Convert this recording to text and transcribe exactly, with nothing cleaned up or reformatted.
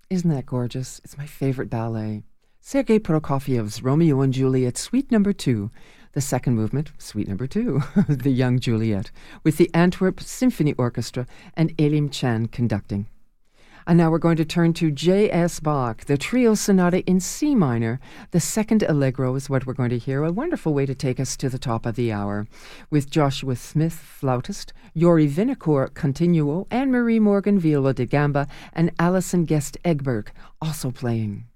Isn't that gorgeous? It's my favorite ballet. Sergei Prokofiev's Romeo and Juliet, Suite Number Two. The second movement, Suite Number Two, The Young Juliet, with the Antwerp Symphony Orchestra and Elim Chan conducting. And now we're going to turn to J S. Bach, the Trio Sonata in C minor. The second Allegro is what we're going to hear. A wonderful way to take us to the top of the hour. With Joshua Smith, flautist, Yori Vinokour, continuo, Anne-Marie Morgan, viola da gamba, and Alison Guest Egberg also playing.